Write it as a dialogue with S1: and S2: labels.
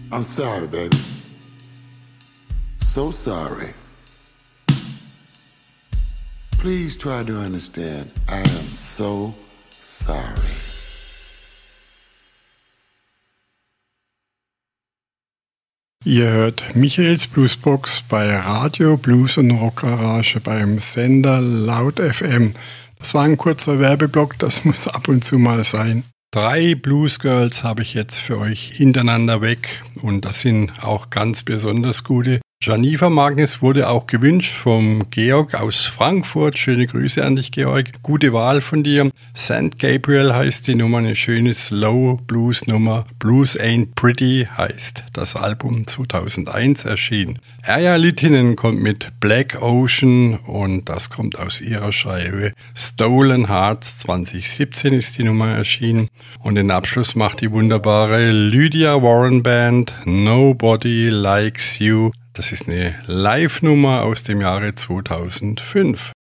S1: I'm sorry, baby. So sorry. Please try to understand. I am so sorry.
S2: Ihr hört Michaels Bluesbox bei Radio Blues und Rock Garage beim Sender Laut FM. Das war ein kurzer Werbeblock, das muss ab und zu mal sein. 3 Blues Girls habe ich jetzt für euch hintereinander weg und das sind auch ganz besonders gute. Janiva Magnus wurde auch gewünscht vom Georg aus Frankfurt. Schöne Grüße an dich, Georg. Gute Wahl von dir. St. Gabriel heißt die Nummer, eine schöne Slow Blues Nummer. Blues Ain't Pretty heißt das Album 2001 erschienen. Erja Littinen kommt mit Black Ocean und das kommt aus ihrer Scheibe Stolen Hearts. 2017 ist die Nummer erschienen und den Abschluss macht die wunderbare Lydia Warren Band Nobody Likes You. Das ist eine Live-Nummer aus dem Jahre 2005.